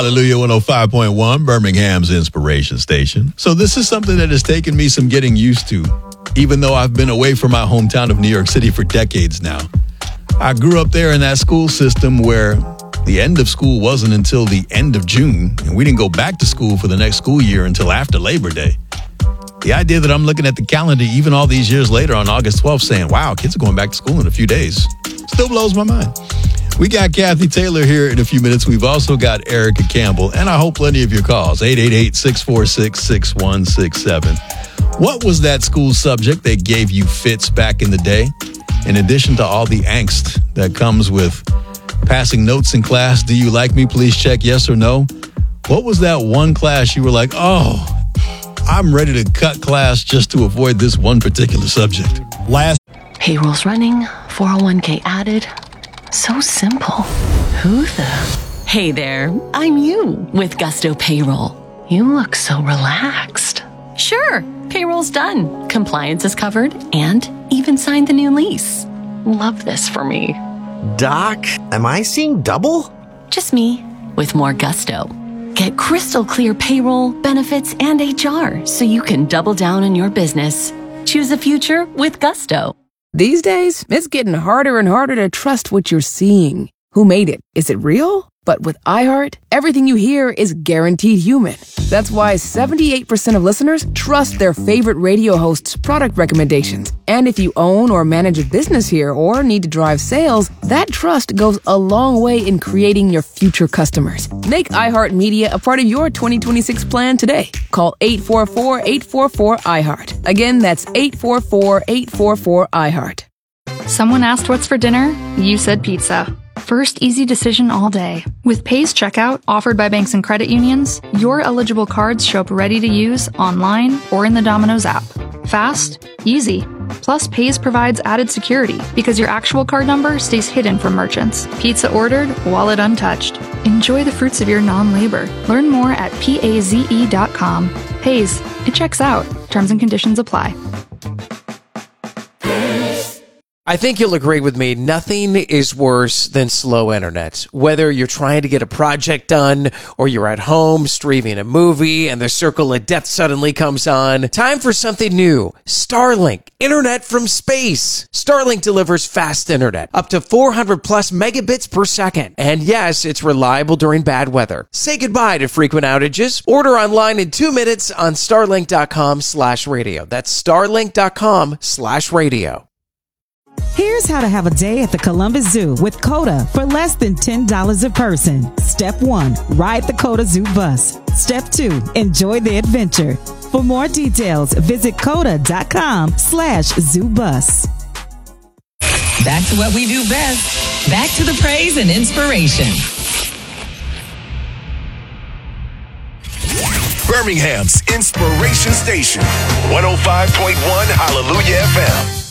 Hallelujah 105.1, Birmingham's inspiration station. So this is something that has taken me some getting used to, even though I've been away from my hometown of New York City for decades now. I grew up there in that school system where the end of school wasn't until the end of June, and we didn't go back to school for the next school year until after Labor Day. The idea that I'm looking at the calendar even all these years later on August 12th saying, wow, kids are going back to school in a few days, still blows my mind. We got Kathy Taylor here in a few minutes. We've also got Erica Campbell, and I hope plenty of your calls, 888-646-6167. What was that school subject that gave you fits back in the day? In addition to all the angst that comes with passing notes in class, do you like me? Please check yes or no. What was that one class you were like, oh, I'm ready to cut class just to avoid this one particular subject? Payroll's running, 401k added. So simple. Who the? Hey there, I'm you with Gusto Payroll. You look so relaxed. Sure, payroll's done. Compliance is covered and even signed the new lease. Love this for me. Doc, am I seeing double? Just me with more gusto. Get crystal clear payroll, benefits, and HR so you can double down on your business. Choose a future with Gusto. These days, it's getting harder and harder to trust what you're seeing. Who made it? Is it real? But with iHeart, everything you hear is guaranteed human. That's why 78% of listeners trust their favorite radio hosts' product recommendations. And if you own or manage a business here or need to drive sales, that trust goes a long way in creating your future customers. Make iHeartMedia a part of your 2026 plan today. Call 844-844-iHeart. Again, that's 844-844-iHeart. Someone asked what's for dinner? You said pizza. First easy decision all day. With Pays Checkout, offered by banks and credit unions, your eligible cards show up ready to use online or in the Domino's app. Fast, easy. Plus, Pays provides added security because your actual card number stays hidden from merchants. Pizza ordered, wallet untouched. Enjoy the fruits of your non-labor. Learn more at paze.com. Pays. It checks out. Terms and conditions apply. I think you'll agree with me, nothing is worse than slow internet. Whether you're trying to get a project done or you're at home streaming a movie and the circle of death suddenly comes on, time for something new. Starlink, internet from space. Starlink delivers fast internet, up to 400 plus megabits per second. And yes, it's reliable during bad weather. Say goodbye to frequent outages. Order online in 2 minutes on starlink.com/radio. That's starlink.com/radio. Here's how to have a day at the Columbus Zoo with COTA for less than $10 a person. Step 1, ride the COTA Zoo bus. Step 2, enjoy the adventure. For more details, visit COTA.com/ZooBus. Back to what we do best. Back to the praise and inspiration. Birmingham's inspiration station. 105.1 Hallelujah FM.